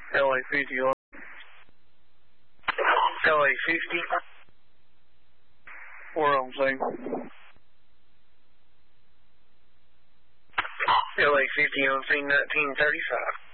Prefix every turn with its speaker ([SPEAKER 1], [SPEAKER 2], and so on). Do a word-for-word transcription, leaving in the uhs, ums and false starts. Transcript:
[SPEAKER 1] L A fifty on. L A fifty. We're on scene. L A fifty on scene nineteen thirty-five.